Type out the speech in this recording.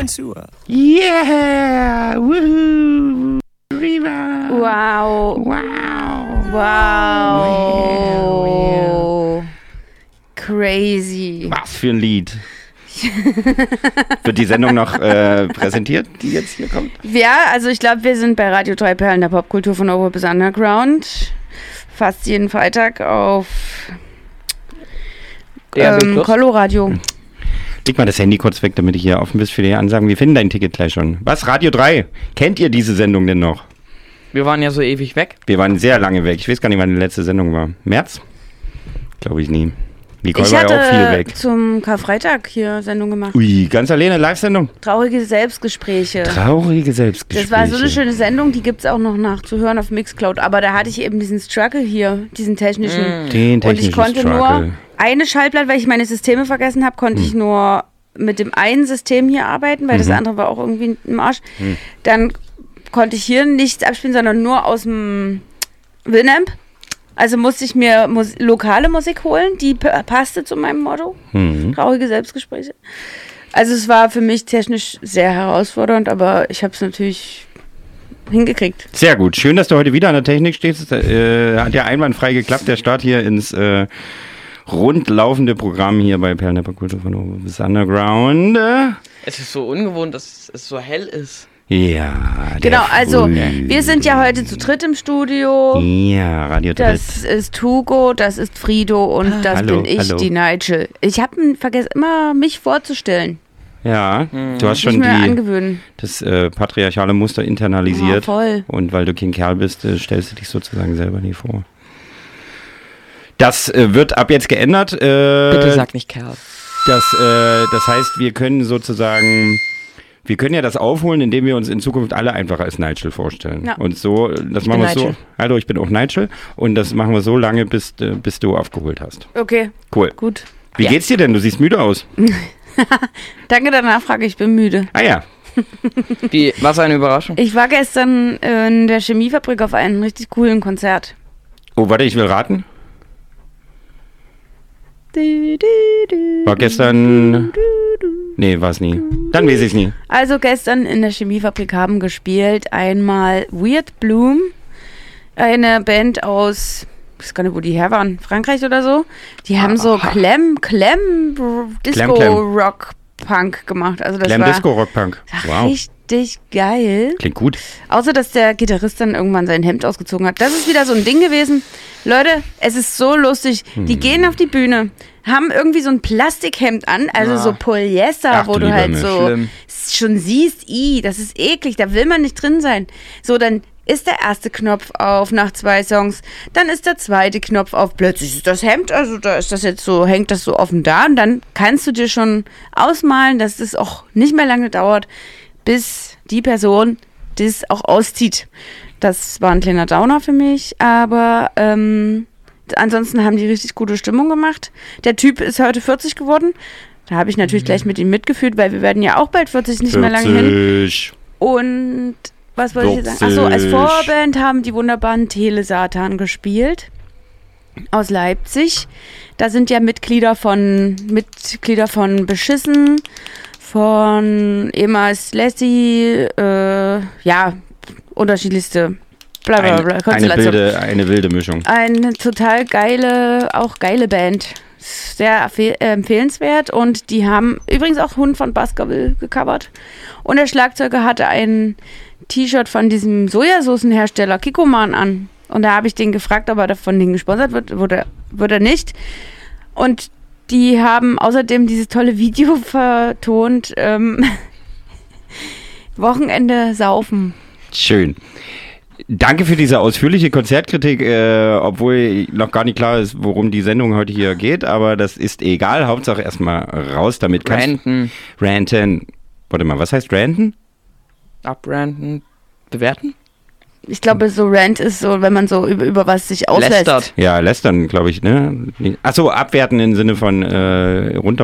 Yeah! Woohoo! Riva! Wow. Crazy. Was für ein Lied. Wird die Sendung noch präsentiert, die jetzt hier kommt? Ja, also ich glaube, wir sind bei Radio 3 Perlen der Popkultur von Over bis Underground. Fast jeden Freitag auf Coloradio. Leg mal das Handy kurz weg, damit ich hier offen bin für die Ansagen. Wir finden dein Ticket gleich schon. Was, Radio 3? Kennt ihr diese Sendung denn noch? Wir waren ja so ewig weg. Wir waren sehr lange weg. Ich weiß gar nicht, wann die letzte Sendung war. März? Glaube ich nie. Nicole war ja auch viel weg. Zum Karfreitag hier Sendung gemacht. Ui, ganz alleine Live-Sendung? Traurige Selbstgespräche. Das war so eine schöne Sendung, die gibt es auch noch nachzuhören auf Mixcloud. Aber da hatte ich eben diesen Struggle hier, diesen technischen. Und ich konnte nur eine Schallplatte, weil ich meine Systeme vergessen habe, konnte ich nur mit dem einen System hier arbeiten, weil das andere war auch irgendwie im Arsch. Dann konnte ich hier nichts abspielen, sondern nur aus dem Winamp. Also musste ich mir lokale Musik holen, die passte zu meinem Motto. Traurige Selbstgespräche. Also es war für mich technisch sehr herausfordernd, aber ich habe es natürlich hingekriegt. Sehr gut. Schön, dass du heute wieder an der Technik stehst. Hat ja einwandfrei geklappt, der Start hier ins rundlaufende Programm hier bei Perlen der Popkultur von Over bis Underground. Es ist so ungewohnt, dass es so hell ist. Ja, genau, also wir sind ja heute zu dritt im Studio. Ja, Radio 3. Das ist Hugo, das ist Frido und das bin ich, die Nigel. Ich habe vergessen, immer mich vorzustellen. Ja, du hast schon das patriarchale Muster internalisiert. Ja, voll. Und weil du kein Kerl bist, stellst du dich sozusagen selber nie vor. Das wird ab jetzt geändert. Bitte sag nicht Kerl. Das heißt, wir können ja das aufholen, indem wir uns in Zukunft alle einfach als Nigel vorstellen. Ja. Und so, das machen wir so. Hallo, ich bin auch Nigel. Und das machen wir so lange, bis du aufgeholt hast. Okay. Cool. Gut. Wie geht's dir denn? Du siehst müde aus. Danke der Nachfrage, ich bin müde. Ah ja. Was eine Überraschung. Ich war gestern in der Chemiefabrik auf einem richtig coolen Konzert. Oh, warte, ich will raten. War gestern... Nee, war es nie. Dann weiß ich es nie. Also gestern in der Chemiefabrik haben gespielt einmal Weird Bloom, eine Band aus, ich weiß gar nicht, wo die her waren, Frankreich oder so. Die haben so Disco-Rock-Punk gemacht. Also das war Disco-Rock-Punk. Wow. Richtig geil. Klingt gut. Außer, dass der Gitarrist dann irgendwann sein Hemd ausgezogen hat. Das ist wieder so ein Ding gewesen. Leute, es ist so lustig. Die gehen auf die Bühne, haben irgendwie so ein Plastikhemd an, also so Polyester, wo du halt so schon siehst, das ist eklig, da will man nicht drin sein. So, dann ist der erste Knopf auf nach 2 Songs, dann ist der zweite Knopf auf, plötzlich ist das Hemd, also da ist das jetzt so, hängt das so offen da und dann kannst du dir schon ausmalen, dass das auch nicht mehr lange dauert, bis die Person das auch auszieht. Das war ein kleiner Downer für mich, aber ansonsten haben die richtig gute Stimmung gemacht. Der Typ ist heute 40 geworden. Da habe ich natürlich gleich mit ihm mitgefühlt, weil wir werden ja auch bald 40, nicht mehr lange hin. Und was wollte ich jetzt sagen? Achso, als Vorband haben die wunderbaren Telesatan gespielt aus Leipzig. Da sind ja Mitglieder von Beschissen, von ehemals Lassie, unterschiedlichste Konstellation. Eine wilde Mischung. Eine total geile Band. Sehr empfehlenswert. Und die haben übrigens auch Hund von Baskerville gecovert. Und der Schlagzeuger hatte ein T-Shirt von diesem Sojasoßenhersteller Kikkoman an. Und da habe ich den gefragt, ob er von denen gesponsert wird. Wurde er nicht. Und die haben außerdem dieses tolle Video vertont. Wochenende saufen. Schön. Danke für diese ausführliche Konzertkritik, obwohl noch gar nicht klar ist, worum die Sendung heute hier geht, aber das ist egal. Hauptsache erstmal raus damit. Ranten. Warte mal, was heißt ranten? Abranten. Bewerten? Ich glaube, so Rant ist so, wenn man so über was sich auslässt. Ja, lästern, glaube ich, ne? Achso, abwerten im Sinne von runter